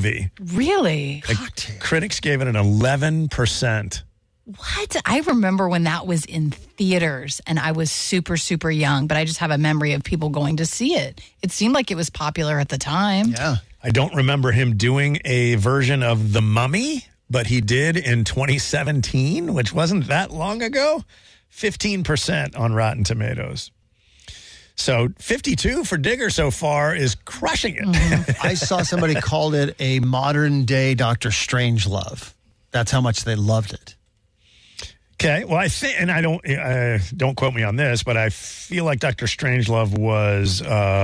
movie. Really? Critics gave it an 11%. What? I remember when that was in theaters, and I was super, super young, but I just have a memory of people going to see it. It seemed like it was popular at the time. Yeah. I don't remember him doing a version of The Mummy, but he did in 2017, which wasn't that long ago. 15% on Rotten Tomatoes. So 52 for Digger so far is crushing it. I saw somebody called it a modern-day Dr. Strangelove. That's how much they loved it. Okay, well, I think, and I don't quote me on this, but I feel like Dr. Strangelove was,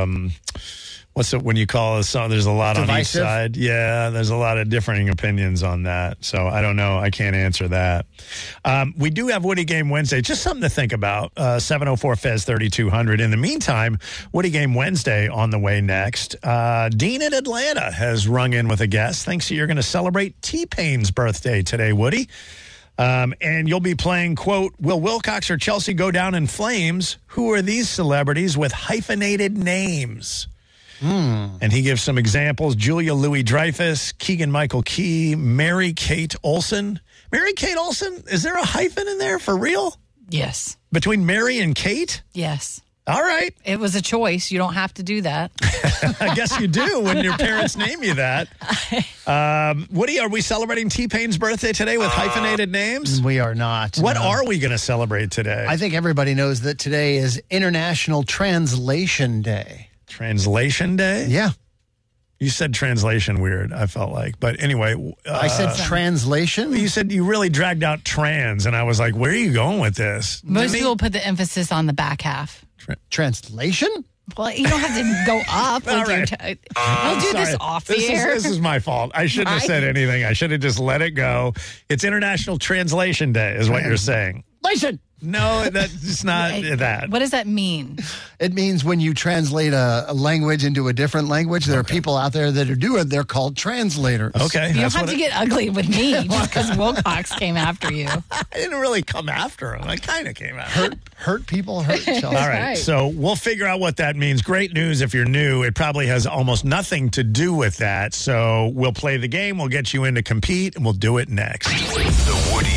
what's it when you call a song? There's a lot Divisive? on each side. Yeah, there's a lot of differing opinions on that. So I don't know. I can't answer that. We do have Woody Game Wednesday. Just something to think about. 704 Fez 3200. In the meantime, Woody Game Wednesday on the way next. Dean in Atlanta has rung in with a guest. Thinks you're going to celebrate T-Pain's birthday today, Woody. And you'll be playing, quote, will Wilcox or Chelsea go down in flames? Who are these celebrities with hyphenated names? And he gives some examples. Julia Louis-Dreyfus, Keegan-Michael Key, Mary-Kate Olsen. Mary-Kate Olsen, is there a hyphen in there for real? Yes. Between Mary and Kate? Yes. All right. It was a choice. You don't have to do that. I guess you do when your parents name you that. Woody, are we celebrating T-Pain's birthday today with hyphenated names? We are not. What are we going to celebrate today? I think everybody knows that today is International Translation Day. Translation Day? Yeah. You said translation weird, I felt like. But anyway. I said translation? You said you really dragged out trans, and I was like, where are you going with this? Most people put the emphasis on the back half. Translation? Well, you don't have to go up. All With right. We'll do this off the air. This is my fault. I shouldn't have said anything. I should have just let it go. It's International Translation Day is what you're saying. Translation! No, that's not that. What does that mean? It means when you translate a language into a different language, there are people out there that are doing it. They're called translators. Okay. You don't have to get ugly with me just because Wilcox came after you. I didn't really come after him. I kind of came after him. Hurt people, hurt Chelsea. All right, so we'll figure out what that means. Great news if you're new. It probably has almost nothing to do with that. So we'll play the game. We'll get you in to compete, and we'll do it next. The Woody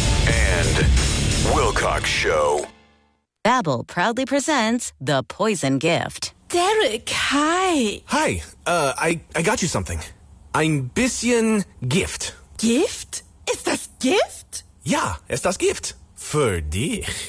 and Wilcox Show. Babbel proudly presents The Poison Gift. Derek, hi. Hi, I got you something. Ein bisschen Gift. Gift? Ist das Gift? Ja, ist das Gift. Für dich.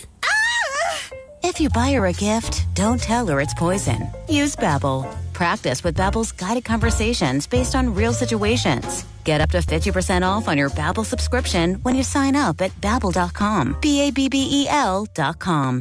If you buy her a gift, don't tell her it's poison. Use Babbel. Practice with Babbel's guided conversations based on real situations. Get up to 50% off on your Babbel subscription when you sign up at Babbel.com. Babbel.com.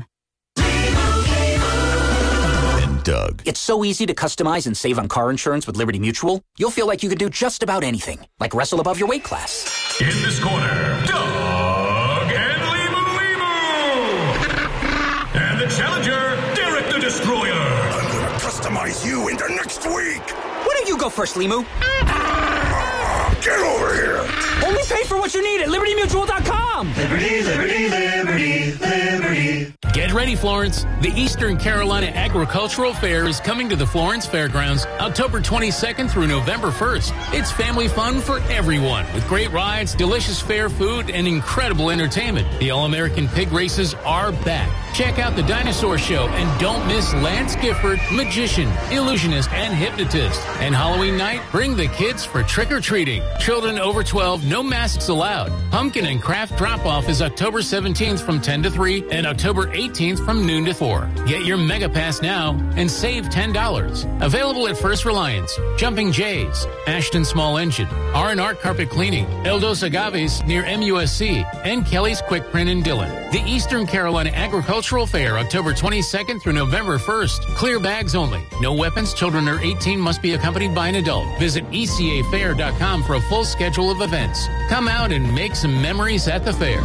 And Doug. It's so easy to customize and save on car insurance with Liberty Mutual. You'll feel like you could do just about anything, like wrestle above your weight class. In this corner, Doug and Limu. And the challenger, Derek the Destroyer. I'm going to customize you into next week. Why don't you go first, Limu? Get over here. Only pay for what you need at LibertyMutual.com. Liberty, liberty, liberty, liberty. Get ready, Florence. The Eastern Carolina Agricultural Fair is coming to the Florence Fairgrounds October 22nd through November 1st. It's family fun for everyone with great rides, delicious fair food, and incredible entertainment. The All-American Pig Races are back. Check out the Dinosaur Show and don't miss Lance Gifford, magician, illusionist, and hypnotist. And Halloween night, bring the kids for trick-or-treating. Children over 12, no masks allowed. Pumpkin and craft drop-off is October 17th from 10 to 3 and October 18th from noon to 4. Get your Mega Pass now and save $10. Available at First Reliance, Jumping Jays, Ashton Small Engine, R&R Carpet Cleaning, Eldos Agaves near MUSC, and Kelly's Quick Print in Dillon. The Eastern Carolina Agricultural Fair, October 22nd through November 1st. Clear bags only. No weapons. Children under 18 must be accompanied by an adult. Visit ECAfair.com for a full schedule of events. Come out and make some memories at the fair.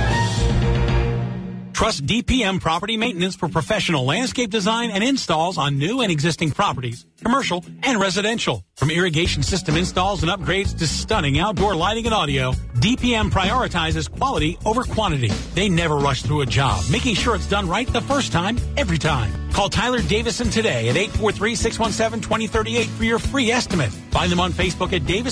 Trust DPM Property Maintenance for professional landscape design and installs on new and existing properties, commercial and residential. From irrigation system installs and upgrades to stunning outdoor lighting and audio, DPM prioritizes quality over quantity. They never rush through a job, making sure it's done right the first time, every time. Call Tyler Davison today at 843-617-2038 for your free estimate. Find them on Facebook at Davison